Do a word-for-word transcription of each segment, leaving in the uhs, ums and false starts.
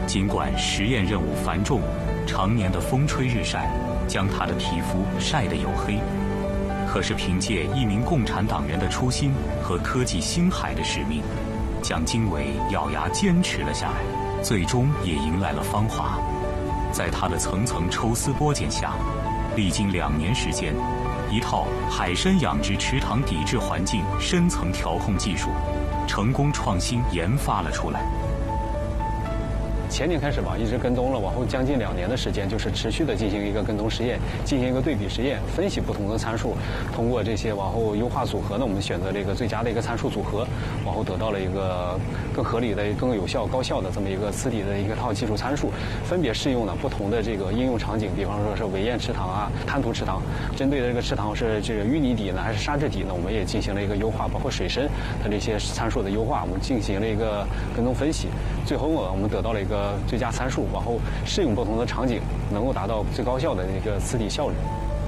尽管实验任务繁重，常年的风吹日晒将他的皮肤晒得黝黑，可是凭借一名共产党员的初心和科技星海的使命，蒋经纬咬牙坚持了下来，最终也迎来了芳华。在他的层层抽丝剥茧下，历经两年时间，一套海参养殖池塘抵制环境深层调控技术成功创新研发了出来。 前年开始吧，一直跟踪了，往后将近两年的时间，就是持续的进行一个跟踪实验，进行一个对比实验，分析不同的参数，通过这些往后优化组合呢，我们选择这个最佳的一个参数组合，往后得到了一个更合理的、更有效、高效的这么一个磁底的一个套技术参数，分别适用了不同的这个应用场景，比方说是围堰池塘啊、滩涂池塘，针对的这个池塘是这个淤泥底呢还是沙质底呢，我们也进行了一个优化，包括水深它这些参数的优化，我们进行了一个跟踪分析，最后呢，我们得到了一个最佳参数，往后适用不同的场景，能够达到最高效的一个磁底效率。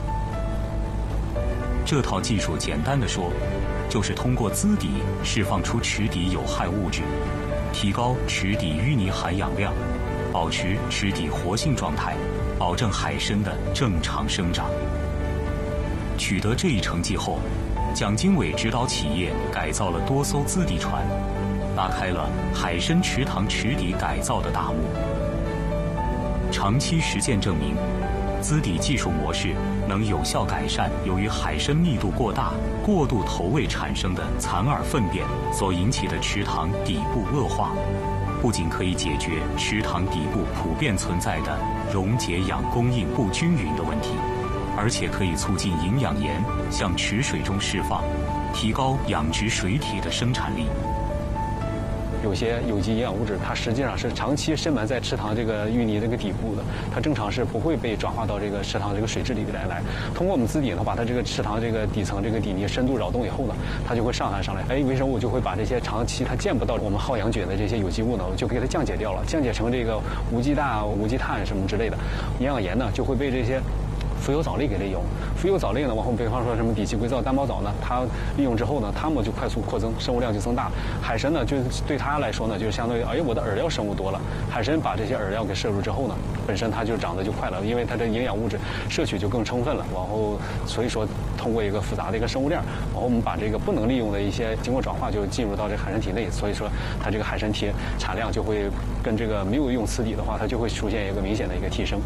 这套技术简单的说，就是通过滋底释放出池底有害物质，提高池底淤泥含氧量，保持池底活性状态，保证海参的正常生长。取得这一成绩后，蒋经纬指导企业改造了多艘滋底船，拉开了海参池塘池底改造的大幕。长期实践证明，滋底技术模式能有效改善由于海参密度过大、过度投喂产生的残饵粪便所引起的池塘底部恶化，不仅可以解决池塘底部普遍存在的溶解氧供应不均匀的问题，而且可以促进营养盐向池水中释放，提高养殖水体的生产力。 有些有机营养物质，它实际上是长期深埋在池塘这个淤泥这个底部的，它正常是不会被转化到这个池塘这个水质里边来。通过我们滋底呢，把它这个池塘这个底层这个底泥深度扰动以后呢，它就会上岸上来。哎，微生物就会把这些长期它见不到我们耗氧菌的这些有机物呢，就给它降解掉了，降解成这个无机氮、无机碳什么之类的。营养盐呢，就会被这些浮游藻类给利用，浮游藻类呢，往后比方说什么底栖硅藻、单胞藻呢，它利用之后呢，它们就快速扩增，生物量就增大。海参呢，就对它来说呢，就相当于哎，我的饵料生物多了。海参把这些饵料给摄入之后呢，本身它就长得就快了，因为它的营养物质摄取就更充分了。往后所以说，通过一个复杂的一个生物链，然后我们把这个不能利用的一些经过转化就进入到这海参体内，所以说它这个海参体产量就会跟这个没有用磁底的话，它就会出现一个明显的一个提升。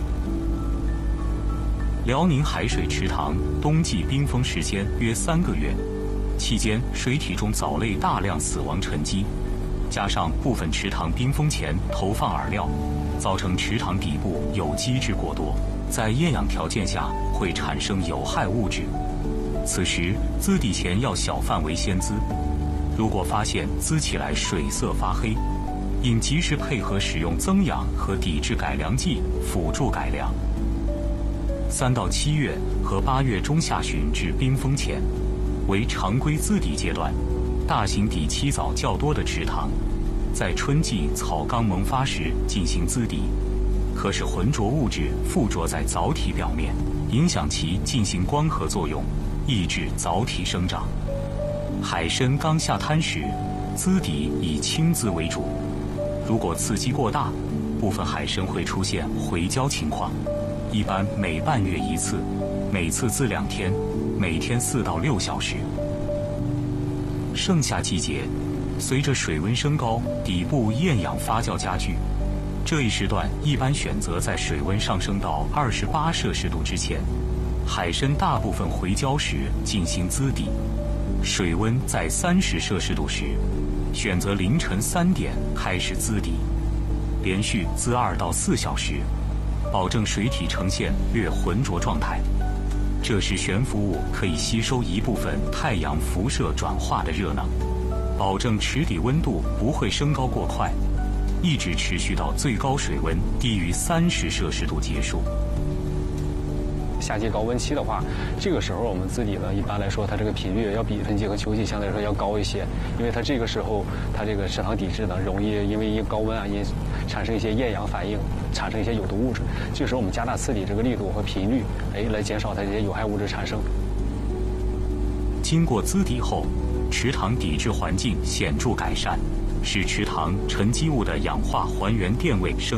辽宁海水池塘冬季冰封时间约三个月，期间水体中藻类大量死亡沉积，加上部分池塘冰封前投放饵料，造成池塘底部有机质过多，在厌氧条件下会产生有害物质。此时滋底前要小范围先滋，如果发现滋起来水色发黑，应及时配合使用增氧和抵制改良剂辅助改良。三到七月和八月中下旬至冰封前，为常规滋底阶段，大型底栖藻较多的池塘，在春季草缸萌发时进行滋底，可使浑浊物质附着在藻体表面，影响其进行光合作用，抑制藻体生长。海参刚下滩时，滋底以轻滋为主，如果刺激过大，部分海参会出现回礁情况。一般每半月一次，每次滋两天，每天四到六小时。盛夏季节，随着水温升高，底部厌氧发酵加剧，这一时段一般选择在水温上升到二十八摄氏度之前，海参大部分回礁时进行滋底。水温在三十摄氏度时，选择凌晨三点开始滋底，连续滋二到四小时。保证水体呈现略浑浊状态，这时悬浮物可以吸收一部分太阳辐射转化的热能，保证池底温度不会升高过快，一直持续到最高水温低于三十摄氏度结束。 夏季高温期的话，这个时候我们滋底呢，一般来说它这个频率要比春季和秋季相对来说要高一些，因为它这个时候它这个池塘底质呢，容易因为一高温啊，因产生一些厌氧反应，产生一些有毒物质。这个时候我们加大刺底这个力度和频率，哎，来减少它这些有害物质产生。 经过滋底后，池塘底质环境显著改善，使池塘沉积物的氧化还原电位升。